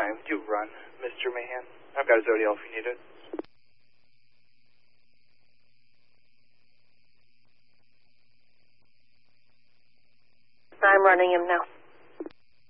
9, would you run, Mr. Mahan? I've got a Zodiac if you need it. I'm running him now.